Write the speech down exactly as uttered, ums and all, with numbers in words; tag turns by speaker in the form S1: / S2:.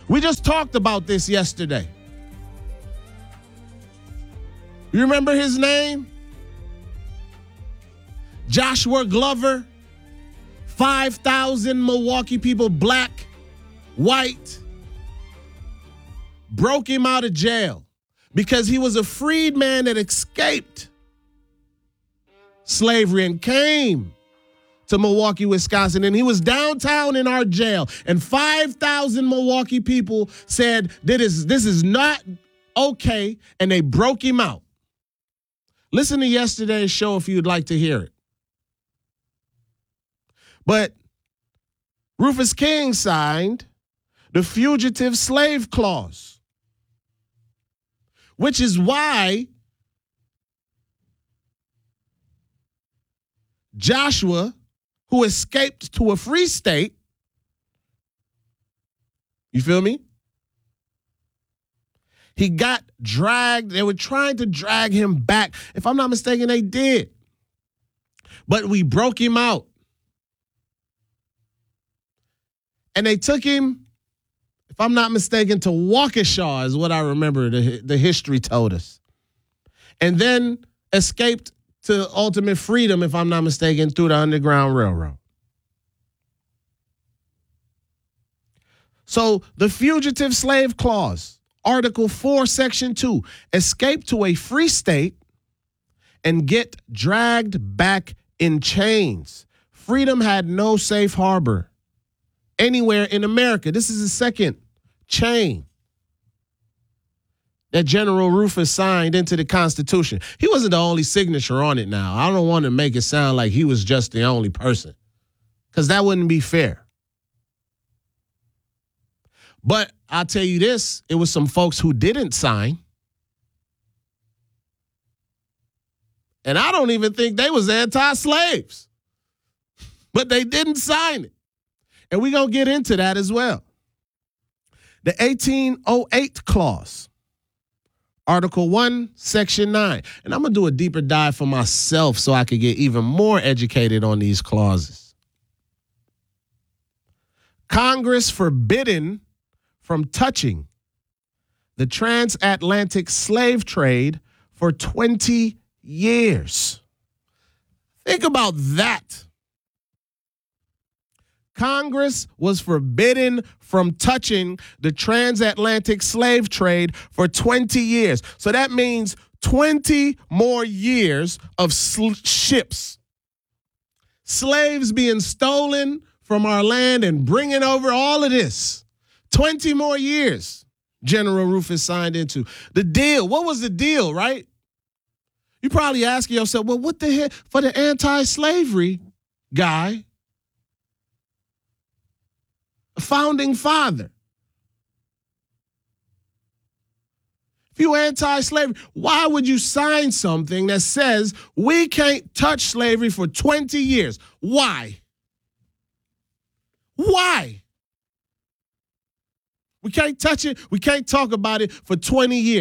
S1: We just talked about this yesterday. You remember his name? Joshua Glover. five thousand Milwaukee people, black, white, broke him out of jail because he was a freedman that escaped slavery and came to Milwaukee, Wisconsin, and he was downtown in our jail, and five thousand Milwaukee people said that is, this is not okay, and they broke him out. Listen to yesterday's show if you'd like to hear it. But Rufus King signed the Fugitive Slave Clause, which is why Joshua, who escaped to a free state, you feel me? He got dragged. They were trying to drag him back. If I'm not mistaken, they did. But we broke him out. And they took him, if I'm not mistaken, to Waukesha is what I remember the, the history told us. And then escaped to ultimate freedom, if I'm not mistaken, through the Underground Railroad. So the Fugitive Slave Clause, Article four, Section two, escape to a free state and get dragged back in chains. Freedom had no safe harbor anywhere in America. This is the second chain that General Rufus signed into the Constitution. He wasn't the only signature on it now. I don't want to make it sound like he was just the only person, because that wouldn't be fair. But I'll tell you this, it was some folks who didn't sign. And I don't even think they was anti-slaves. But they didn't sign it. And we're going to get into that as well. The eighteen oh eight Clause, Article one, Section nine. And I'm going to do a deeper dive for myself so I could get even more educated on these clauses. Congress forbidden from touching the transatlantic slave trade for twenty years. Think about that. Congress was forbidden from touching the transatlantic slave trade for twenty years. So that means twenty more years of sl- ships. Slaves being stolen from our land and bringing over all of this. twenty more years, General Rufus signed into. The deal, what was the deal, right? You probably asking yourself, well, what the heck, for the anti-slavery guy, a founding father. If you anti-slavery, why would you sign something that says we can't touch slavery for twenty years? Why? Why? We can't touch it. We can't talk about it for twenty years.